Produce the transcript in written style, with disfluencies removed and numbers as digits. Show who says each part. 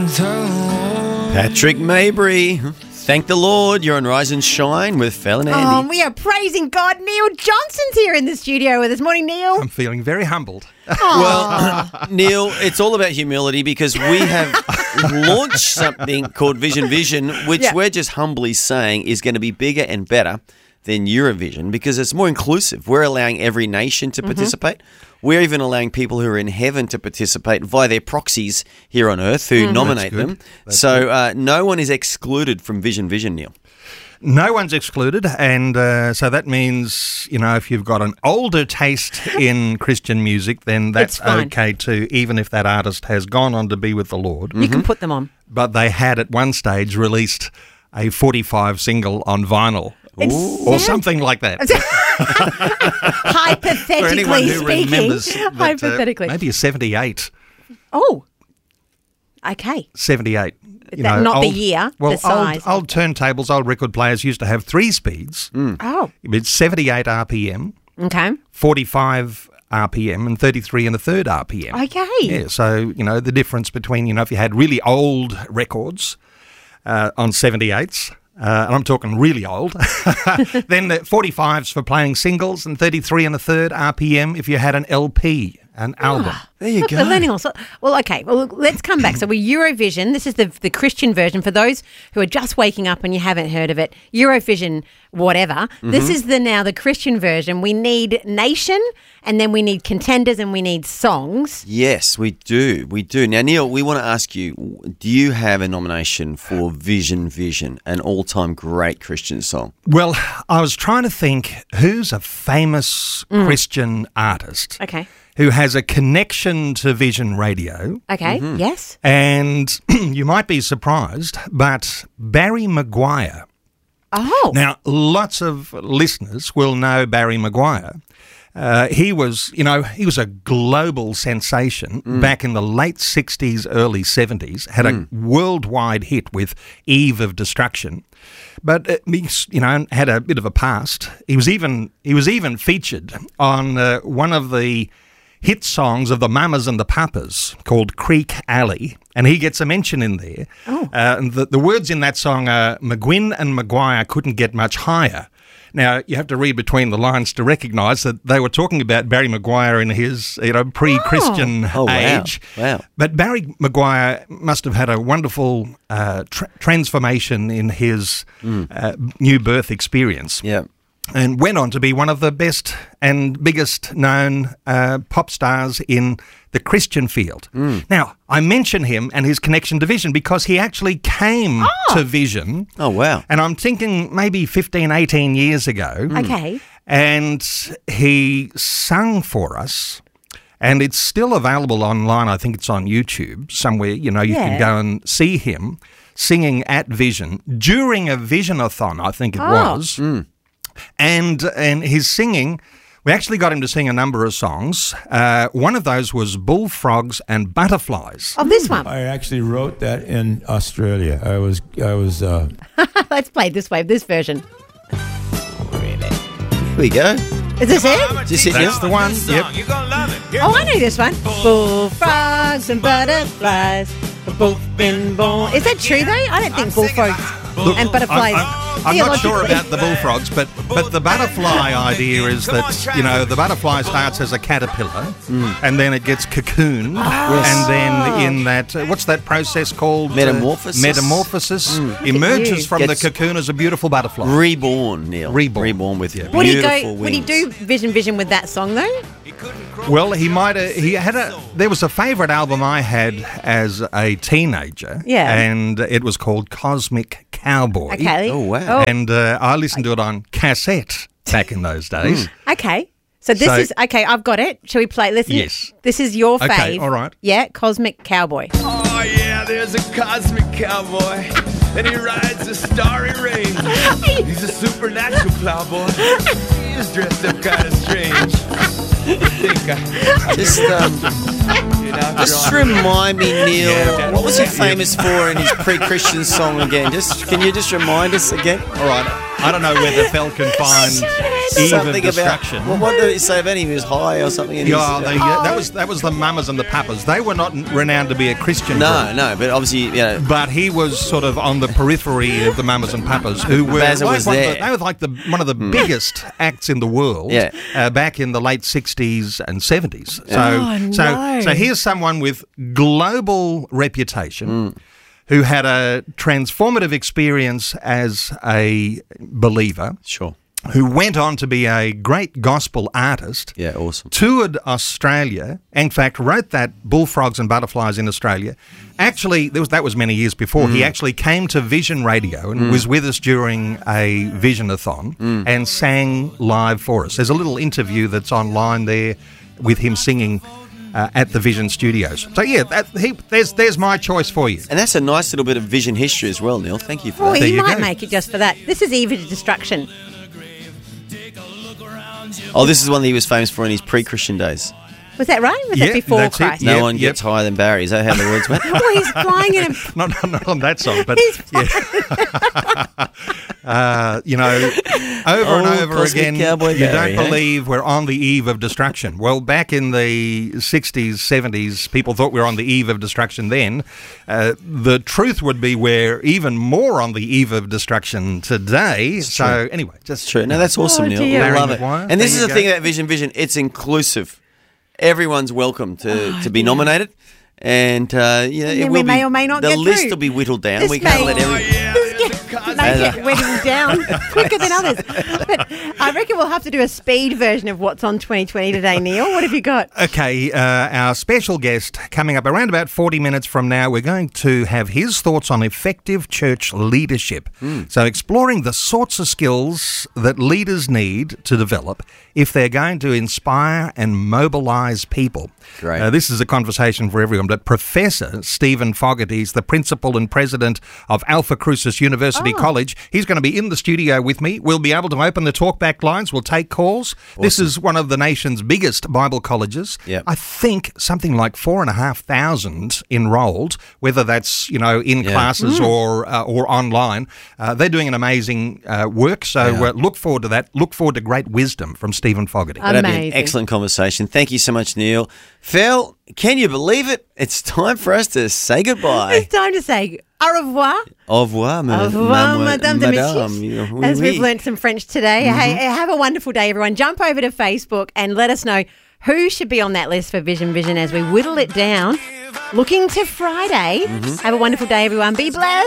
Speaker 1: Patrick Mabry. Thank the Lord. You're on Rise and Shine with Phil and Andy.
Speaker 2: Oh, we are praising God. Neil Johnson's here in the studio with us. Morning, Neil.
Speaker 3: I'm feeling very humbled.
Speaker 1: Well, Neil, it's all about humility because we have launched something called Vision, which we're just humbly saying is going to be bigger and better than Eurovision because it's more inclusive. We're allowing every nation to participate. We're even allowing people who are in heaven to participate via their proxies here on earth who nominate them. So no one is excluded from Vision, Neil.
Speaker 3: No one's excluded, and so that means, you know, if you've got an older taste in Christian music, then that's okay too, even if that artist has gone on to be with the Lord.
Speaker 2: You can put them on.
Speaker 3: But they had at one stage released a 45 single on vinyl. Or something like that.
Speaker 2: Hypothetically
Speaker 3: For anyone who
Speaker 2: speaking.
Speaker 3: remembers that,
Speaker 2: Hypothetically.
Speaker 3: maybe a 78.
Speaker 2: Oh, okay.
Speaker 3: 78.
Speaker 2: Not the year, the size.
Speaker 3: Old turntables, old record players used to have 3 speeds.
Speaker 2: Oh.
Speaker 3: It's 78 RPM,
Speaker 2: Okay.
Speaker 3: 45 RPM and 33 and a third RPM.
Speaker 2: Okay.
Speaker 3: Yeah, so, you know, the difference between, if you had really old records on 78s, and I'm talking really old, then the 45s for playing singles and 33 and a third RPM if you had an LP, an album.
Speaker 1: There you
Speaker 2: We're learning all sorts. Well, okay. Well, let's come back. So we're Eurovision. This is the Christian version. For those who are just waking up and you haven't heard of it, Eurovision, whatever. This is now the Christian version. We need nation, and then we need contenders, and we need songs.
Speaker 1: Yes, we do. We do. Now, Neil, we want to ask you, do you have a nomination for Vision, an all-time great Christian song?
Speaker 3: Well, I was trying to think who's a famous Christian artist who has a connection to Vision Radio.
Speaker 2: Okay, yes.
Speaker 3: And you might be surprised, but Barry Maguire.
Speaker 2: Oh.
Speaker 3: Now, lots of listeners will know Barry Maguire. He was a global sensation back in the late 60s, early 70s, had a worldwide hit with Eve of Destruction. But, had a bit of a past. He was even featured on one of the hit songs of the Mamas and the Papas called Creek Alley, and he gets a mention in there. And the words in that song are, McGuinn and Maguire couldn't get much higher. Now, you have to read between the lines to recognise that they were talking about Barry Maguire in his pre-Christian age.
Speaker 1: Wow.
Speaker 3: But Barry Maguire must have had a wonderful transformation in his new birth experience.
Speaker 1: Yeah.
Speaker 3: And went on to be one of the best and biggest known pop stars in the Christian field. Now, I mention him and his connection to Vision because he actually came to Vision.
Speaker 1: Oh, wow.
Speaker 3: And I'm thinking maybe 15, 18 years ago.
Speaker 2: Okay.
Speaker 3: And he sung for us. And it's still available online. I think it's on YouTube somewhere. You can go and see him singing at Vision during a Vision-a-thon, I think it was. And his singing, we actually got him to sing a number of songs. One of those was Bullfrogs and Butterflies.
Speaker 2: Oh, this one.
Speaker 4: I actually wrote that in Australia. I was.
Speaker 2: Let's play this version.
Speaker 1: Here we go.
Speaker 2: Is this it?
Speaker 3: That's the one. Yep.
Speaker 2: Oh, I know this one. Bullfrogs and butterflies have both been born. Is that true, though? I don't think bullfrogs and butterflies...
Speaker 3: I'm not sure about the bullfrogs, but the butterfly idea is that, the butterfly starts as a caterpillar and then it gets cocooned and then in that, what's that process called?
Speaker 1: Metamorphosis.
Speaker 3: Emerges from the cocoon as a beautiful butterfly.
Speaker 1: Reborn, Neil. Reborn with
Speaker 2: Would he do Vision with that song, though?
Speaker 3: Well, there was a favourite album I had as a teenager.
Speaker 2: Yeah.
Speaker 3: And it was called Cosmic Cowboy.
Speaker 2: Okay.
Speaker 1: Oh, wow.
Speaker 3: And I listened to it on cassette back in those days.
Speaker 2: Okay. So this is... Okay, I've got it. Shall we play? Listen.
Speaker 3: Yes.
Speaker 2: This is your fave.
Speaker 3: Okay, all right.
Speaker 2: Yeah, Cosmic Cowboy.
Speaker 5: Oh, yeah, there's a cosmic cowboy, and he rides a starry range. He's a supernatural plowboy. He's dressed up kind of strange.
Speaker 1: Just remind me, Neil, what was he famous for in his pre-Christian song again? Can you just remind us again?
Speaker 3: All right. I don't know whether Fell can find Eve of Destruction.
Speaker 1: Well, what did it say about him? He was high or something?
Speaker 3: Yeah, that was the Mamas and the Papas. They were not renowned to be a Christian group.
Speaker 1: No, but obviously, you know.
Speaker 3: But he was sort of on the periphery of the Mamas and Papas, who were
Speaker 1: Bazza was there.
Speaker 3: they were like one of the biggest acts in the world back in the late 60s and 70s. So here's someone with global reputation who had a transformative experience as a believer.
Speaker 1: Sure.
Speaker 3: Who went on to be a great gospel artist.
Speaker 1: Yeah, awesome.
Speaker 3: Toured Australia. In fact, wrote that Bullfrogs and Butterflies in Australia. Actually, that was many years before. He actually came to Vision Radio and was with us during a Vision-a-thon and sang live for us. There's a little interview that's online there with him singing at the Vision Studios. So, yeah, there's my choice for you.
Speaker 1: And that's a nice little bit of Vision history as well, Neil. Thank you for that.
Speaker 2: Well, you might make it just for that. This is Eve of Destruction.
Speaker 1: Oh, this is one that he was famous for in his pre-Christian days.
Speaker 2: Was that right? Was that before
Speaker 3: that's
Speaker 2: Christ?
Speaker 1: No one gets higher than Barry. Is that how the words went?
Speaker 2: Oh, he's flying in a...
Speaker 3: Not on that song, but over and over
Speaker 1: Cosmic
Speaker 3: again,
Speaker 1: Cowboy
Speaker 3: you
Speaker 1: Barry,
Speaker 3: don't believe we're on the eve of destruction. Well, back in the 60s, 70s, people thought we were on the eve of destruction then. The truth would be we're even more on the eve of destruction today. So anyway, just
Speaker 1: true. No, that's awesome, Neil.
Speaker 2: dear.
Speaker 1: We love it.
Speaker 3: Maguire,
Speaker 1: And this is
Speaker 3: there
Speaker 1: the
Speaker 3: you
Speaker 1: thing about Vision. It's inclusive. Everyone's welcome to be nominated. And, it
Speaker 2: we
Speaker 1: will
Speaker 2: may or may not
Speaker 1: the
Speaker 2: get
Speaker 1: list
Speaker 2: through.
Speaker 1: will be whittled down.
Speaker 2: This
Speaker 1: We can't
Speaker 2: may-
Speaker 1: let everyone...
Speaker 2: May get whittled down quicker than others. But I reckon we'll have to do a speed version of What's on 2020 today, Neil. What have you got?
Speaker 3: Okay, our special guest coming up around about 40 minutes from now, we're going to have his thoughts on effective church leadership. So exploring the sorts of skills that leaders need to develop if they're going to inspire and mobilise people.
Speaker 1: Great.
Speaker 3: This is a conversation for everyone, but Professor Stephen Fogarty is the principal and president of Alpha Crucis University College. He's going to be in the studio with me. We'll be able to open the talkback lines. We'll take calls. Awesome. This is one of the nation's biggest Bible colleges.
Speaker 1: Yep.
Speaker 3: I think something like 4,500 enrolled, whether that's in classes or online. They're doing an amazing work. So look forward to that. Look forward to great wisdom from Stephen Fogarty.
Speaker 1: That'd be an
Speaker 2: Amazing.
Speaker 1: excellent conversation. Thank you so much, Neil. Phil, can you believe it? It's time for us to say goodbye.
Speaker 2: It's time to say au revoir.
Speaker 1: Au revoir,
Speaker 2: Au revoir, Madame de Michis.
Speaker 1: Oui,
Speaker 2: As
Speaker 1: oui.
Speaker 2: we've learnt some French today. Hey, have a wonderful day, everyone. Jump over to Facebook and let us know who should be on that list for Vision as we whittle it down. Looking to Friday. Have a wonderful day, everyone. Be blessed.